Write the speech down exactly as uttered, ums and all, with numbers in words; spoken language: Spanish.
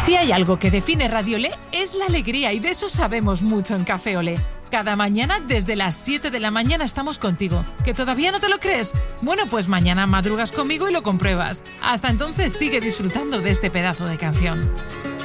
Si hay algo que define Radio Olé es la alegría y de eso sabemos mucho en Café Olé. Cada mañana desde las siete de la mañana estamos contigo. ¿Que todavía no te lo crees? Bueno, pues mañana madrugas conmigo y lo compruebas. Hasta entonces sigue disfrutando de este pedazo de canción.